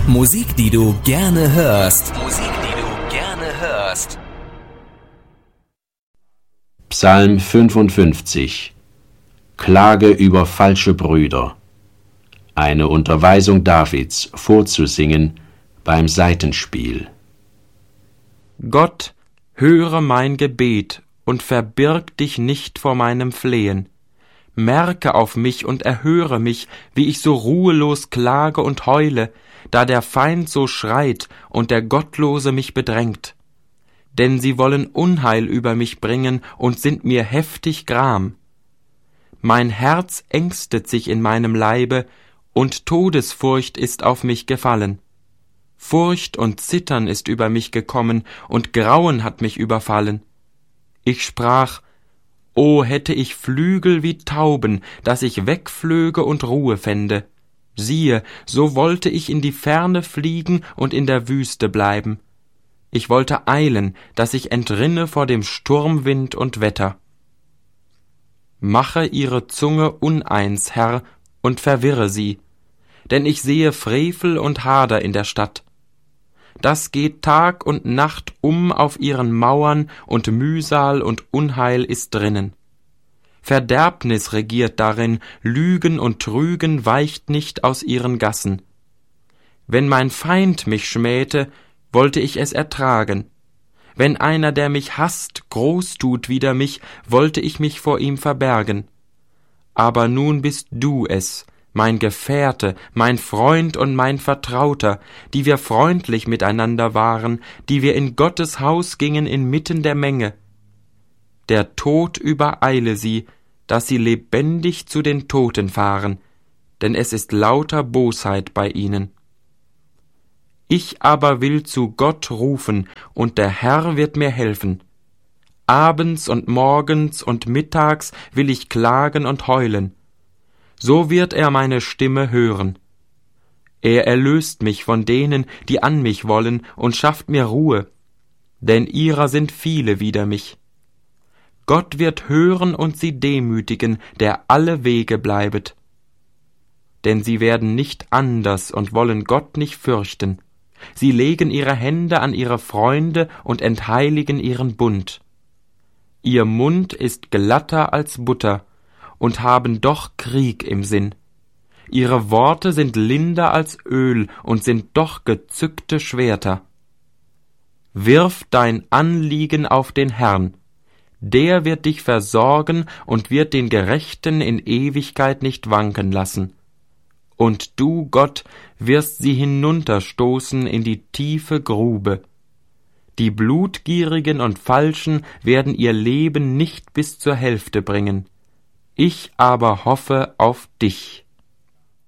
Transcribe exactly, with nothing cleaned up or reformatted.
Musik, die du gerne hörst. Musik, die du gerne hörst. Psalm fünfundfünfzig. Klage über falsche Brüder. Eine Unterweisung Davids vorzusingen beim Saitenspiel. Gott, höre mein Gebet und verbirg dich nicht vor meinem Flehen. Merke auf mich und erhöre mich, wie ich so ruhelos klage und heule, da der Feind so schreit und der Gottlose mich bedrängt. Denn sie wollen Unheil über mich bringen und sind mir heftig Gram. Mein Herz ängstet sich in meinem Leibe, und Todesfurcht ist auf mich gefallen. Furcht und Zittern ist über mich gekommen, und Grauen hat mich überfallen. Ich sprach: O hätte ich Flügel wie Tauben, dass ich wegflöge und Ruhe fände. Siehe, so wollte ich in die Ferne fliegen und in der Wüste bleiben. Ich wollte eilen, dass ich entrinne vor dem Sturmwind und Wetter. Mache ihre Zunge uneins, Herr, und verwirre sie, denn ich sehe Frevel und Hader in der Stadt. Das geht Tag und Nacht um auf ihren Mauern, und Mühsal und Unheil ist drinnen. Verderbnis regiert darin, Lügen und Trügen weicht nicht aus ihren Gassen. Wenn mein Feind mich schmähte, wollte ich es ertragen. Wenn einer, der mich hasst, groß tut wider mich, wollte ich mich vor ihm verbergen. Aber nun bist du es, mein Gefährte, mein Freund und mein Vertrauter, die wir freundlich miteinander waren, die wir in Gottes Haus gingen inmitten der Menge. Der Tod übereile sie, dass sie lebendig zu den Toten fahren, denn es ist lauter Bosheit bei ihnen. Ich aber will zu Gott rufen, und der Herr wird mir helfen. Abends und morgens und mittags will ich klagen und heulen. So wird er meine Stimme hören. Er erlöst mich von denen, die an mich wollen, und schafft mir Ruhe, denn ihrer sind viele wider mich. Gott wird hören und sie demütigen, der alle Wege bleibet. Denn sie werden nicht anders und wollen Gott nicht fürchten. Sie legen ihre Hände an ihre Freunde und entheiligen ihren Bund. Ihr Mund ist glatter als Butter und haben doch Krieg im Sinn. Ihre Worte sind linder als Öl und sind doch gezückte Schwerter. Wirf dein Anliegen auf den Herrn. Der wird dich versorgen und wird den Gerechten in Ewigkeit nicht wanken lassen. Und du, Gott, wirst sie hinunterstoßen in die tiefe Grube. Die Blutgierigen und Falschen werden ihr Leben nicht bis zur Hälfte bringen. Ich aber hoffe auf dich.